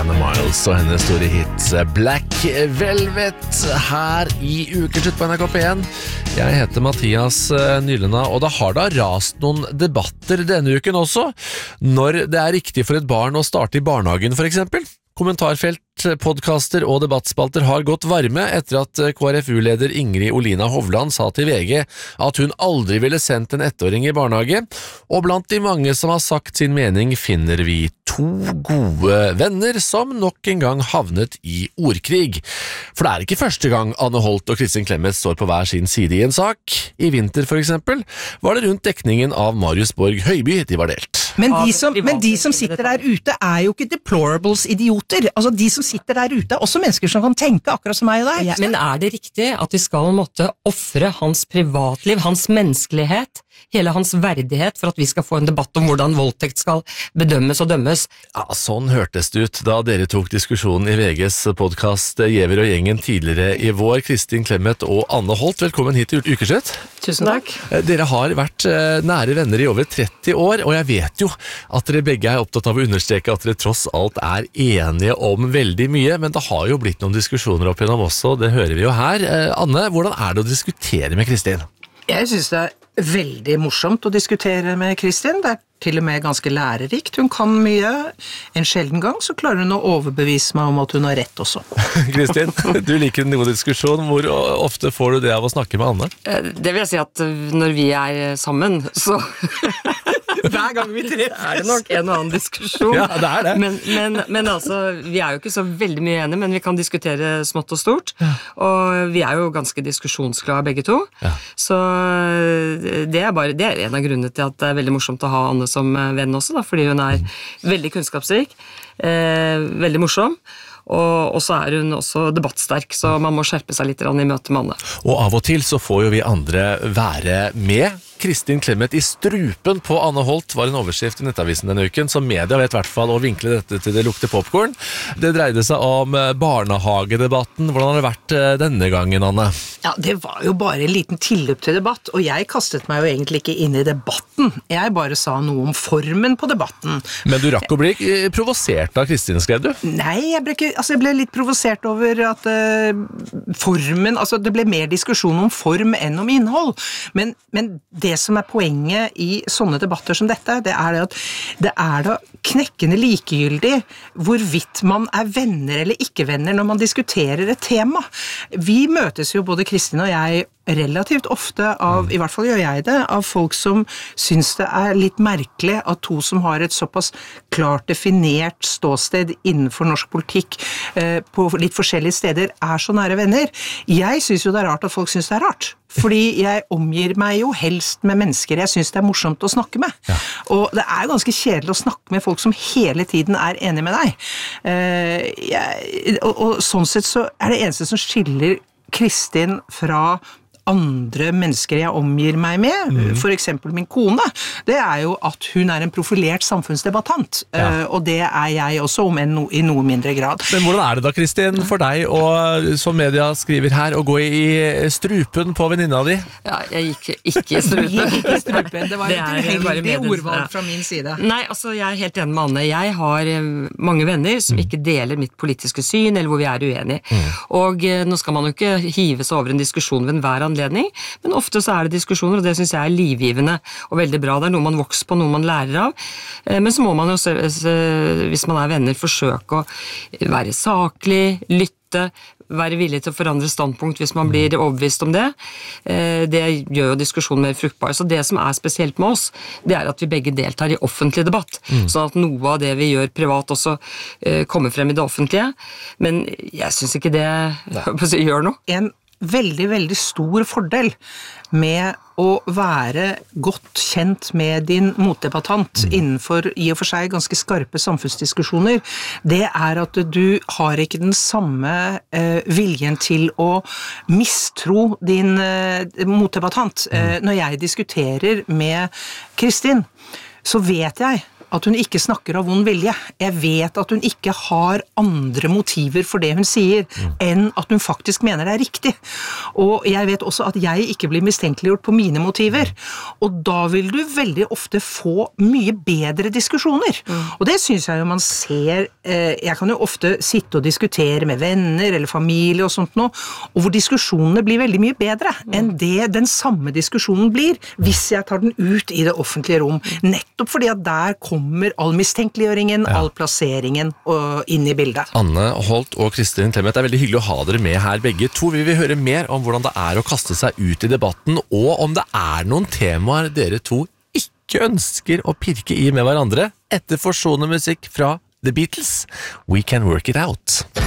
Diana Miles og hennes store hit Black Velvet her i Ukeslutt på NRK P1. Jeg heter Mathias Nylenda, og det har da rast noen debatter denne uken også, når det er riktig for et barn å starte i barnehagen for eksempel. Kommentarfelt, podcaster og debattspalter har gått varme etter at KrFU-leder Ingrid Olina Hovland sa til VG at hun aldri ville sendt en ettåring i barnehage, og blant de mange som har sagt sin mening finner vi to gode venner som nok en gang havnet i ordkrig. For det er ikke første gang Anne Holt og Kristin Clemet står på hver sin side i en sak. I vinter for eksempel var det rundt dekningen av Marius Borg Høiby de var delt. Men de som sitter der ute er jo ikke deplorables idioter. Altså de som sitter der ute er også mennesker som kan tenke akkurat som meg og deg. Men er det riktig at vi skal måtte offre hans privatliv, hans menneskelighet, hele hans verdighet for at vi skal få en debatt om hvordan voldtekt skal bedømmes og dømmes? Ja, sånn hørtes det ut da dere tok diskusjonen i VGs podcast Giæver og gjengen tidligere i vår. Kristin Clemet og Anne Holt, velkommen hit til Ukeslutt. Tusen takk. Dere har vært nære venner i over 30 år, og jeg vet jo at dere begge er opptatt av å understreke at dere tross alt er enige om veldig mye, men det har jo blitt noen diskusjoner opp igjennom også, det hører vi jo her. Anne, hvordan er det å diskutere med Kristin? Jeg synes det er veldig morsomt å diskutere med Kristin. Det er til og med ganske lærerikt. Hun kan mye. En sjelden gang så klarer hun å overbevise meg om at hun har rett også. Kristin, du liker en god diskusjon. Hvor ofte får du det av å snakke med Anne? Det vil jeg si at når vi er sammen, så Hver gang vi treffes er det nok en og annen diskusjon. Ja, det er det. Men altså, vi er jo ikke så veldig mye enige, men vi kan diskutere smått og stort. Og vi er jo ganske diskussionsglade begge to. Ja. Så det er en av grunnene til at det er veldig morsomt å ha Anne som venn også, da, fordi hun er veldig kunnskapsrik, veldig morsom. Og så er hun også debattsterk, så man må skjerpe seg litt i møte med Anne. Og av og til så får jo vi andre være med. Kristin Clemet i strupen på Anne Holt var en overskrift i Nettavisen denne uken, så media vet i hvert fall å vinkle dette til det lukter popcorn. Det dreide seg om barnehagedebatten. Hvordan har det vært denne gangen, Anne? Ja, det var jo bare en liten tilløp til debatt, og jeg kastet meg jo egentlig ikke inn i debatten. Jeg bare sa noe om formen på debatten. Men du rakk å bli provosert av Kristin, skrev du? Nei, jeg ble litt provosert over at formen, altså det ble mer diskusjon om form enn om innhold. Men det som er poenget i sånne debatter som dette, det er at det er da knekkende likegyldig hvorvidt man er venner eller ikke venner når man diskuterer et tema. Vi møtes jo, både Kristin og jeg, relativt ofte av, i hvert fall gjør jeg det, av folk som syns det er litt merkelig at to som har et såpass klart definert ståsted innenfor norsk politikk på litt forskjellige steder er så nære venner. Jeg syns jo det er rart at folk syns det er rart. Fordi jeg omgir meg jo helst med mennesker jeg syns det er morsomt å snakke med. Ja. Og det er ganske kjedelig å snakke med folk som hele tiden er enige med deg. Og sånn sett så er det eneste som skiller Kristin fra andre mennesker jeg omgir meg med, for eksempel min kone, det er jo at hun er en profilert samfunnsdebattant, og det er jeg også, om enn i noe mindre grad. Men hvordan er det da, Kristin, for deg, og som media skriver her, å gå i strupen på venninna di? Ja, jeg gikk ikke i strupen. Det var et uheldig ordvalg fra min side. Nei, altså, jeg er helt enig med Anne. Jeg har mange venner som ikke deler mitt politiske syn, eller hvor vi er uenige. Og nå skal man jo ikke hive seg over en diskusjon ved enhver anledning, men ofte så er det diskusjoner, og det synes jeg er livgivende og veldig bra. Det er noe man vokser på, noe man lærer av. Men så må man jo, hvis man er venner, forsøke å være saklig, lytte, være villig til å forandre standpunkt hvis man blir overbevist om det. Det gjør jo diskusjonen mer fruktbar. Så det som er spesielt med oss, det er at vi begge deltar i offentlig debatt. Sånn at noe av det vi gjør privat også kommer frem i det offentlige. Men jeg synes ikke det gjør noe. En veldig, veldig stor fordel med å være godt kjent med din motdebattant innenfor i og for seg ganske skarpe samfunnsdiskusjoner, det er at du har ikke den samme viljen til å mistro din motdebattant. Når jeg diskuterer med Kristin, så vet jeg at hun ikke snakker av vond vilje. Jeg vet at hun ikke har andre motiver for det hun sier, enn at hun faktisk mener det er riktig. Og jeg vet også at jeg ikke blir mistenkeliggjort på mine motiver. Og da vil du veldig ofte få mye bedre diskusjoner. Og det synes jeg jo man ser, jeg kan jo ofte sitte og diskutere med venner eller familie og sånt nå, og hvor diskusjonene blir veldig mye bedre enn det den samme diskusjonen blir, hvis jeg tar den ut i det offentlige rom. Nettopp fordi at der kommer all mistenkeliggjøringen, all plasseringen inn i bildet. Anne Holt og Kristin Clemet, det er veldig hyggelig å ha dere med her begge to. Vi vil høre mer om hvordan det er å kaste seg ut i debatten, og om det er noen temaer dere to ikke ønsker å pirke i med hverandre etter forsonende musikk fra The Beatles. We Can Work It Out.